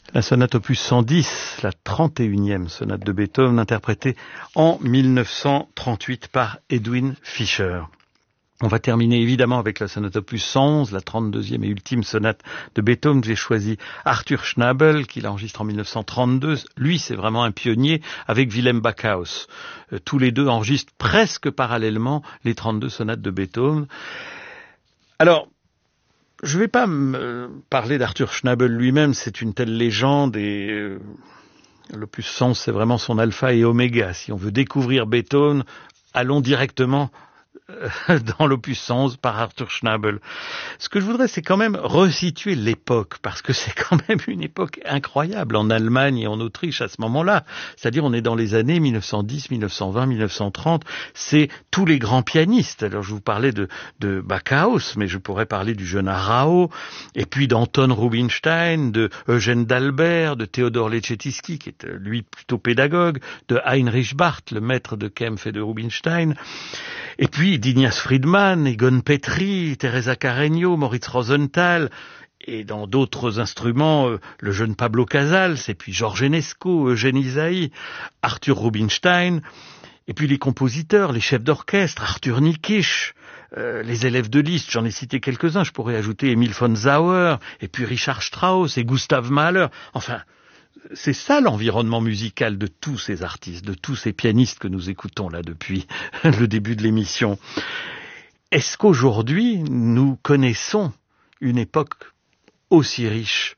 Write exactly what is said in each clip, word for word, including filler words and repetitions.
La sonate opus cent dix, la trente et unième sonate de Beethoven, interprétée en mille neuf cent trente-huit par Edwin Fischer. On va terminer évidemment avec la sonate opus cent onze, la trente-deuxième et ultime sonate de Beethoven. J'ai choisi Arthur Schnabel, qu'il enregistre en mille neuf cent trente-deux. Lui, c'est vraiment un pionnier avec Wilhelm Backhaus. Euh, tous les deux enregistrent presque parallèlement les trente-deux sonates de Beethoven. Alors, je ne vais pas me parler d'Arthur Schnabel lui-même, c'est une telle légende et euh, l'opus cent onze, c'est vraiment son alpha et oméga. Si on veut découvrir Beethoven, allons directement dans l'opus cent onze par Arthur Schnabel. Ce que je voudrais, c'est quand même resituer l'époque, parce que c'est quand même une époque incroyable en Allemagne et en Autriche à ce moment-là. C'est-à-dire, on est dans les années mille neuf cent dix, mille neuf cent vingt, mille neuf cent trente. C'est tous les grands pianistes. Alors, je vous parlais de, de Backhaus, mais je pourrais parler du jeune Arao, et puis d'Anton Rubinstein, de Eugène d'Albert, de Théodore Leczettiski, qui est lui plutôt pédagogue, de Heinrich Barth, le maître de Kempf et de Rubinstein, et puis d'Ignaz Friedman, Egon Petri, Teresa Carreño, Moritz Rosenthal, et dans d'autres instruments, euh, le jeune Pablo Casals, et puis Georges Enesco, Eugène Ysaÿe, Arthur Rubinstein, et puis les compositeurs, les chefs d'orchestre, Arthur Nikisch, euh, les élèves de Liszt, j'en ai cité quelques-uns, je pourrais ajouter Emil von Sauer, et puis Richard Strauss, et Gustav Mahler, enfin... C'est ça l'environnement musical de tous ces artistes, de tous ces pianistes que nous écoutons là depuis le début de l'émission. Est-ce qu'aujourd'hui, nous connaissons une époque aussi riche,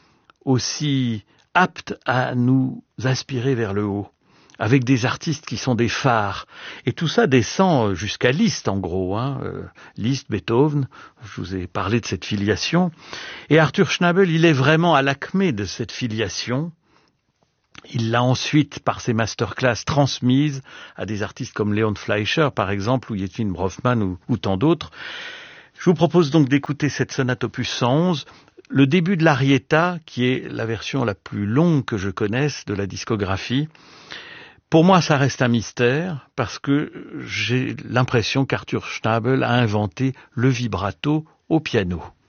aussi apte à nous aspirer vers le haut, avec des artistes qui sont des phares? Et tout ça descend jusqu'à Liszt, en gros. Hein. Euh, Liszt, Beethoven, je vous ai parlé de cette filiation. Et Arthur Schnabel, il est vraiment à l'acmé de cette filiation. Il l'a ensuite, par ses masterclass, transmise à des artistes comme Léon Fleischer, par exemple, ou Yevgeny Brofman, ou, ou tant d'autres. Je vous propose donc d'écouter cette sonate opus cent onze, le début de l'Arietta, qui est la version la plus longue que je connaisse de la discographie. Pour moi, ça reste un mystère, parce que j'ai l'impression qu'Arthur Schnabel a inventé le vibrato au piano.